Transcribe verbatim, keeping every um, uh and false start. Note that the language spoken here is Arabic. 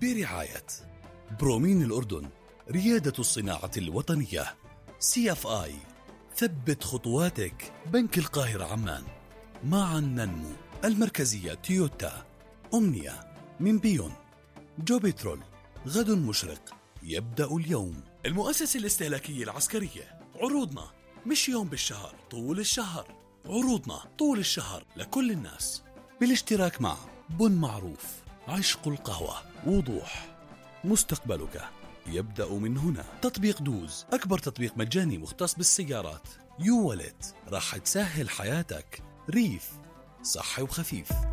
برعاية برومين الأردن، ريادة الصناعة الوطنية. سي اف اي، ثبت خطواتك. بنك القاهرة عمان، معا ننمو. المركزية تويوتا. أمنية من بيون. جو بترول، غد مشرق يبدأ اليوم. المؤسسة الاستهلاكية العسكرية، عروضنا مش يوم بالشهر، طول الشهر. عروضنا طول الشهر لكل الناس، بالاشتراك مع بن معروف، عشق القهوة، وضوح. مستقبلك يبدأ من هنا. تطبيق دوز، أكبر تطبيق مجاني مختص بالسيارات. يو ولد، راح تسهل حياتك. ريف، صحي وخفيف.